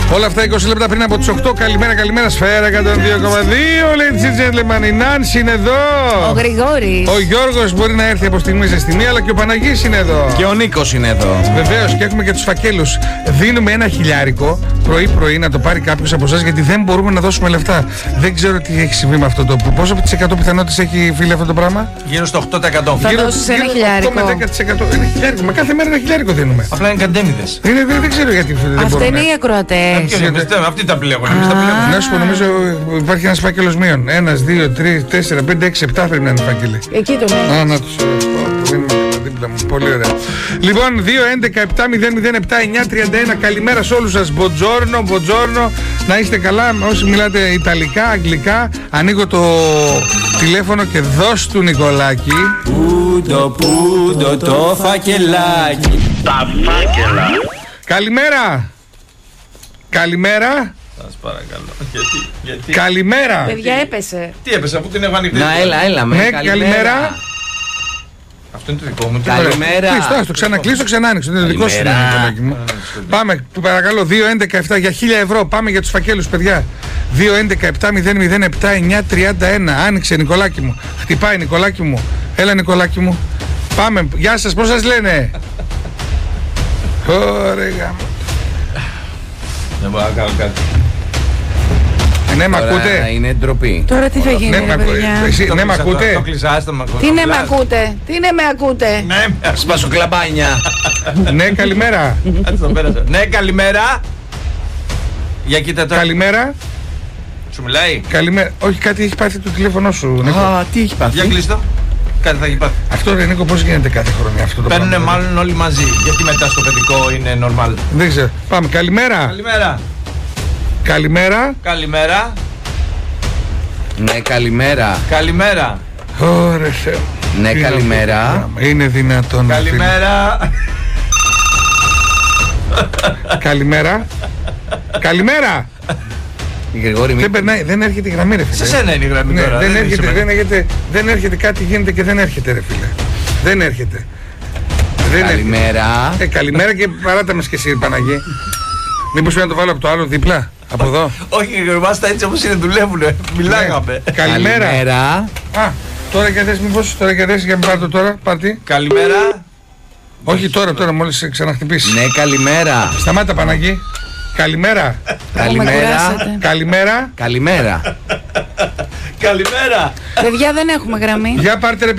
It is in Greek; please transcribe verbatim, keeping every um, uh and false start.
Όλα αυτά είκοσι λεπτά πριν από τις οκτώ. Καλημέρα, καλημέρα. Σφαίρα εκατόν δύο κόμμα δύο. Ladies and gentlemen, η Νάνση είναι εδώ. Ο Γρηγόρης. Ο Γιώργος μπορεί να έρθει από στιγμή σε στιγμή, αλλά και ο Παναγής είναι εδώ. Και ο Νίκος είναι εδώ. Βεβαίως, και έχουμε και τους φακέλους. Δίνουμε ένα χιλιάρικο πρωί-πρωί να το πάρει κάποιος από εσάς, γιατί δεν μπορούμε να δώσουμε λεφτά. Δεν ξέρω τι έχει συμβεί με αυτό το. Πόσο από τις εκατό πιθανότητες έχει, φίλε, αυτό το πράγμα? Γύρω στο οκτώ τοις εκατό. Θα δώσεις ένα χιλιάρικο. οκτώ με δέκα τοις εκατό. Ένα χιλιάρικο. Μα κάθε μέρα ένα χιλιάρικο δίνουμε. Απλά είναι καντέμιδες. Είναι, δεν, δεν ξέρω γιατί δεν Αυτά μπορούμε. είναι οι ακροατές. Αυτοί τα πλέγουν. Εμείς τα πλέγουμε. Να σου πω, νομίζω υπάρχει ένας φάκελος μείον. Ένας, δύο, τρεις, τέσσερα, πέντε, έξι, επτά πρέπει να είναι φάκελοι. Εκεί τον έχεις. Α, να τους. Δίνουμε δίπλα μου. Πολύ ωραία. Λοιπόν, δύο έντεκα επτά μηδέν μηδέν επτά εννιά τριάντα ένα. Καλημέρα σε όλους σας. Μποτζόρνο, μποτζόρνο. Να είστε καλά. Όσοι μιλάτε Ιταλικά, Αγγλικά, ανοίγω το τηλέφωνο και δώσ' του Νικολάκη. Πούντο, πούντο το φακελάκι. Τα φάκελα. Καλημέρα. Καλημέρα. Σας παρακαλώ. Γιατί, γιατί. Καλημέρα. Παιδιά, έπεσε. Τι έπεσε, αφού την έχω ανοιχτή. Να, έλα, έλα. Με, Ναι, καλημέρα. Αυτό είναι το δικό μου. Καλημέρα. Κλείστο, το ξανακλείσω, ξανά άνοιξε. Είναι το δικό σου. Καλημέρα. Νικολάκη μου. Πάμε, παρακαλώ, δύο έντεκα επτά για χίλια ευρώ. Πάμε για τους φακέλους, παιδιά. δύο έντεκα επτά μηδέν μηδέν επτά εννιά τριάντα ένα. Άνοιξε, Νικολάκη μου. Χτυπάει, Νικολάκη μου. Έλα, Νικολάκη μου. Πάμε. Γεια σας, πώς σας λένε? Ωραία. γάμο. Δεν μπορώ να κάνω κάτι. Ναι, μ' Τώρα ακούτε? είναι ντροπή. Τώρα τι θα γίνει, Ναι, ρε μ' ακούτε? παιδιά. Εσύ, ναι, μ' Το ακούτε? κλεισάστε, μ' ακούτε. Τι είναι με ακούτε, τι είναι με ακούτε. Ναι, Σπάσω κλαμπάνια. Ναι, καλημέρα. έτσι το πέρασα. Ναι, καλημέρα. Για κοίτα τώρα. Καλημέρα. Σου μιλάει. Καλημέρα. Όχι, κάτι έχει πάθει το τηλέφωνό σου, Νίκο. Α, τι έχει πάθει. Για κλείστο. Κάτι θα έχει πάθει. Αυτό, ρε Νίκο, πώς γίνεται κάθε χρονιά αυτό το Παίρνουνε πράγμα? μάλλον όλοι μαζί. Γιατί μετά στο παιδικό είναι normal. Δεν ξέρω. Πάμε. Καλημέρα. Καλημέρα. Καλημέρα. Καλημέρα. Ναι, καλημέρα. Καλημέρα. Ωραία, Θεέ. Ναι, Τι είναι καλημέρα. αυτό το πράγμα? Είναι δυνατόν? Καλημέρα. Καλημέρα. Καλημέρα. Γρηγόρη, μην... Δεν περνάει, δεν έρχεται η γραμμή, ρε φίλε. Σε σένα είναι η γραμμή Ναι, τώρα. δεν, είναι έρχεται, σε μένα. δεν, έρχεται, δεν έρχεται, κάτι γίνεται και δεν έρχεται, ρε φίλε. Δεν έρχεται. Δεν Καλημέρα. έρχεται. Ε, καλημέρα και παράτα μας και εσύ, Παναγί. Μήπως πρέπει να το βάλω από το άλλο δίπλα, από εδώ. Όχι, γρηγορμάστα έτσι όπως είναι δουλεύουνε. Μιλάγαμε. Ναι. Καλημέρα. Καλημέρα. Α, τώρα και δες μήπως, τώρα και δες, για πάρ' το τώρα, πάρτι. Καλημέρα. Όχι τώρα, τώρα μόλις ξαναχτυπήσει. Ναι, καλημέρα. Σταμάτα, Παναγί. Καλημέρα. Καλημέρα. κουράσατε. Καλημέρα. Καλημέρα. Καλημέρα. Παιδιά, δεν έχουμε γραμμή. Για πάρτε, ρε